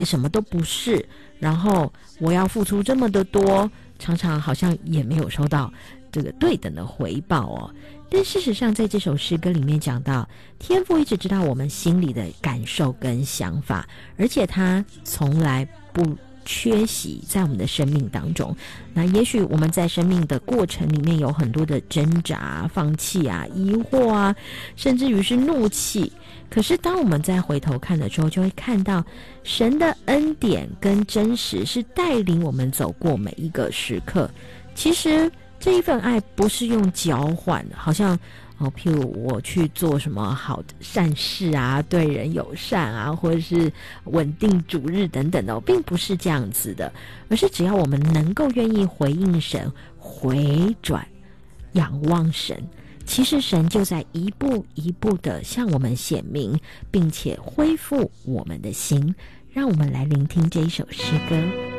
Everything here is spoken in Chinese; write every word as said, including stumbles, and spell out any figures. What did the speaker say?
什么都不是，然后我要付出这么的多，常常好像也没有收到这个对等的回报哦。但事实上在这首诗歌里面讲到，天父一直知道我们心里的感受跟想法，而且他从来不缺席在我们的生命当中。那也许我们在生命的过程里面有很多的挣扎、放弃啊、疑惑啊，甚至于是怒气，可是当我们再回头看的时候，就会看到神的恩典跟真实是带领我们走过每一个时刻。其实这一份爱不是用交换的，好像哦，譬如我去做什么好的善事啊，对人友善啊，或者是稳定主日等等的，并不是这样子的，而是只要我们能够愿意回应神，回转仰望神，其实神就在一步一步的向我们显明，并且恢复我们的心。让我们来聆听这一首诗歌。